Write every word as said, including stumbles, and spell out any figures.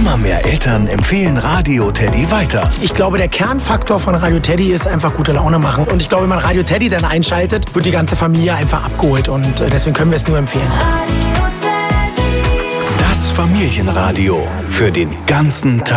Immer mehr Eltern empfehlen Radio Teddy weiter. Ich glaube, der Kernfaktor von Radio Teddy ist einfach gute Laune machen. Und ich glaube, wenn man Radio Teddy dann einschaltet, wird die ganze Familie einfach abgeholt. Und deswegen können wir es nur empfehlen. Das Familienradio für den ganzen Tag.